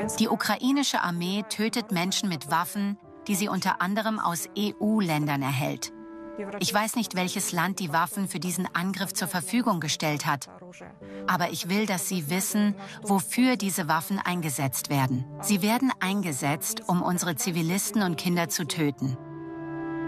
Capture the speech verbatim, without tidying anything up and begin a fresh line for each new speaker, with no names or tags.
Die ukrainische Armee tötet Menschen mit Waffen, die sie unter anderem aus E U-Ländern erhält. Ich weiß nicht, welches Land die Waffen für diesen Angriff zur Verfügung gestellt hat. Aber ich will, dass Sie wissen, wofür diese Waffen eingesetzt werden. Sie werden eingesetzt, um unsere Zivilisten und Kinder zu töten.